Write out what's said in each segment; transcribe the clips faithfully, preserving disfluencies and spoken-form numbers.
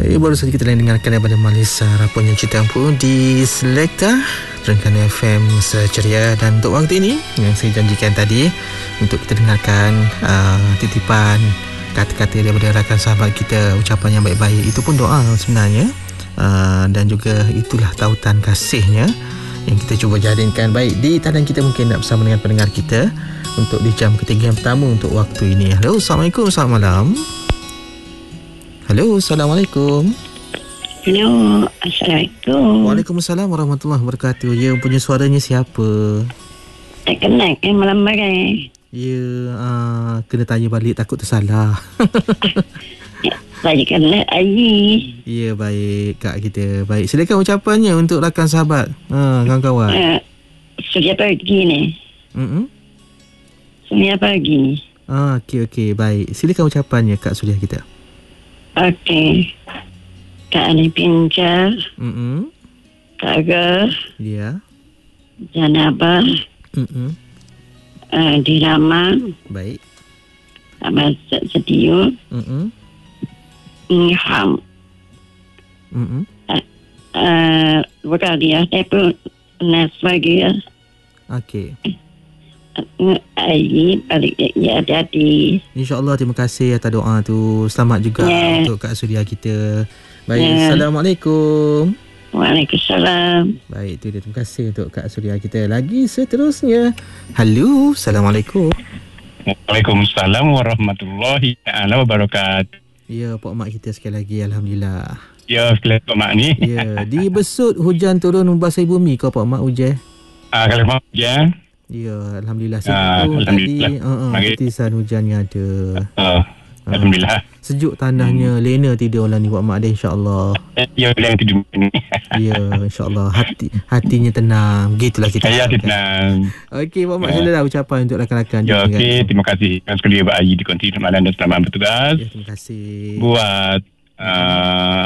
Baik, baru saja kita dengarkan daripada Malisa Rapunya Cinta Empu di Selekta Terengganu F M Mesra Ceria. Dan untuk waktu ini yang saya janjikan tadi untuk kita dengarkan uh, titipan kata-kata daripada rakan sahabat kita, ucapan yang baik-baik. Itu pun doa sebenarnya, uh, dan juga itulah tautan kasihnya yang kita cuba jadikan. Baik, di talian kita mungkin nak bersama dengan pendengar kita untuk di jam ketiga yang pertama untuk waktu ini. Halo, Assalamualaikum, selamat malam. Halo, Assalamualaikum. Halo, Assalamualaikum. Waalaikumsalam warahmatullahi wabarakatuh. Ya, punya suaranya siapa? Tak kenal kan malam bagai. Ya, uh, kena tanya balik, takut tersalah. Saya kenal Ayi. Ya, baik Kak kita. Baik, silakan ucapannya untuk rakan sahabat, ha, kawan-kawan. Uh, Suria pagi ni. Mm-hmm. Suria pagi ni. Ah, okey, okey, baik. Silakan ucapannya Kak Suria kita. Okey. Kak Ali Pinjar. Mm-hmm. Kak Aga. Ya. Janabah. Mm-hmm. Uh, Dirama. Baik. Abah Setiu. Mm-hmm. Ilham. Mm-hmm. Uh, uh, bukan dia. Tapi nas bagi ya. Okey. Ayi balik ya hati-hati. InsyaAllah, terima kasih atas doa tu. Selamat juga yeah. untuk Kak Suria kita. Baik, yeah. Assalamualaikum. Waalaikumsalam. Baik, tu dia. Terima kasih untuk Kak Suria kita. Lagi seterusnya. Halo, Assalamualaikum. Waalaikumsalam warahmatullahi wabarakatuh. Ya, Pak Mak kita sekali lagi, Alhamdulillah. Ya, sekali Pak Mak ni. Ya, di Besut hujan turun membasahi bumi kau Pak Mak Ujeh? Ah, kalau Mak hujan. Ya, Alhamdulillah. Ah, Alhamdulillah. Tadi uh, uh, titisan hujannya ada. Uh, Alhamdulillah. Sejuk tanahnya, hmm. lena tidur lah ni Pak Mak dia, insyaAllah. Ya, lena tidur ni. Ya, insyaAllah. Hati, hatinya tenang. Begitulah kita. Saya tenang. Okey, Pak Mak, uh. silakan ucapan untuk rakan-rakan. Ya, okey. Terima kasih. Terima kasih Pak Haji di konti malam dan selamat bertugas. Ya, terima kasih. Buat uh,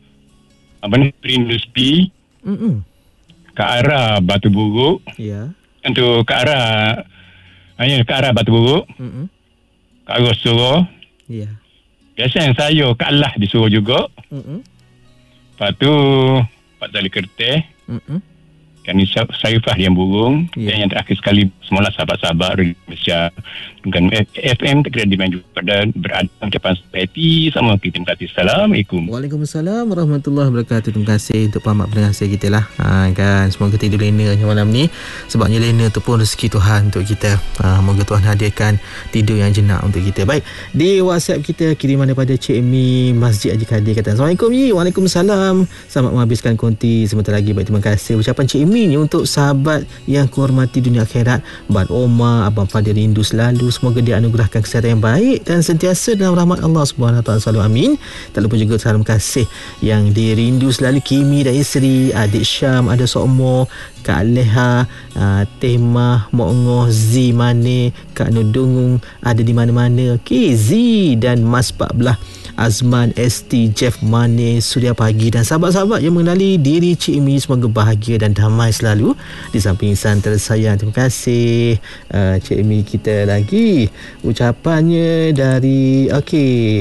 apa ni, industri Mm-mm. ke arah Batu Buruk. Ya. Untuk ke arah hanya ke arah Batu Buruk. Mm-mm. Ke arah Suruh. Ya. Biasa yang saya ke Allah disuruh juga. Mm-mm. Lepas tu Pak Zali Kerteh. Mm-mm. Kani Syarifah yang burung. Yeah. Dan yang terakhir sekali semula sahabat-sahabat Radio Malaysia dengan F M tak kira dimain juga dan berada ucapan seperti sama kita. Terima kasih. Assalamualaikum. Waalaikumsalam warahmatullahi wabarakatuh. Terima kasih untuk pamak pendengar saya kita lah, ha, kan. Semoga tidur lena malam ni, sebabnya lena tu pun rezeki Tuhan untuk kita. ha, Moga Tuhan hadirkan tidur yang jenak untuk kita. Baik, di WhatsApp kita kiriman daripada Cik Mi Masjid Haji Kadir kata, Assalamualaikum Yi. Waalaikumsalam. Selamat menghabiskan konti sebentar lagi. Baik, terima kasih. Ucapan Cik Mi ini untuk sahabat yang kuhormati dunia akhirat, Abang Omar, Abang Fadil rindu selalu, semoga dia anugerahkan kesihatan yang baik dan sentiasa dalam rahmat Allah Subhanahu Wa Taala, selalu amin. Tak lupa juga salam kasih yang dirindu selalu Kimi dan isteri, adik Syam, ada Sokmo, Kak Leha, uh, Temah, Mok Ngoh, Z Mane, Kak Nudungung ada di mana-mana, okay, Z dan Mas Pak Belah, Azman, S T, Jeff Mane, Suria Pagi dan sahabat-sahabat yang mengenali diri Cik Imi, semoga bahagia dan damai selalu di samping insan tersayang. Terima kasih uh, Cik Imi kita lagi. Ucapannya dari okey,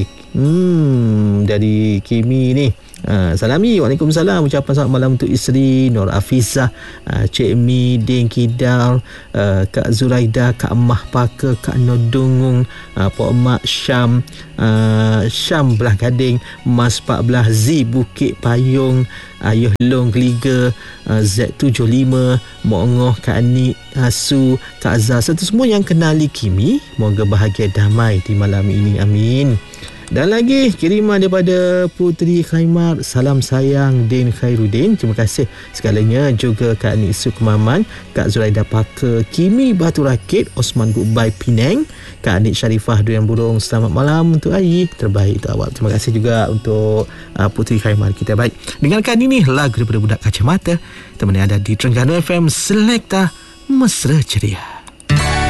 hmm, dari Kimi ni. Uh, salami, Waalaikumsalam. Ucapan selamat malam untuk isteri Nur Afizah, uh, Cik Mi, Din Kidal, uh, Kak Zuraida, Kak Mah Paka, Kak Nodungung, uh, Pak Mak Syam, uh, Syam Belah Gading, Mas Pak Belah, Z Bukit Payung, Ayuh Long Liga, uh, Z tujuh lima, Mok Ngoh, Kak Anik, Hasu, Kak Azhar, serta semua yang kenali Kimi. Moga bahagia damai di malam ini, amin. Dan lagi kiriman daripada Puteri Khaimar, salam sayang Din Khairuddin. Terima kasih segalanya. Juga Kak Anik Sukmaman, Kak Zuraida Paka, Kimi Batu Rakit, Osman Goodbye Penang, Kak Anik Syarifah Durian Burung. Selamat malam untuk Ayi, terbaik untuk awak. Terima kasih juga untuk uh, Puteri Khaimar kita. Baik, dengarkan ini lagu daripada Budak Kacamata, teman yang ada di Terengganu F M Selekta Mesra Ceria.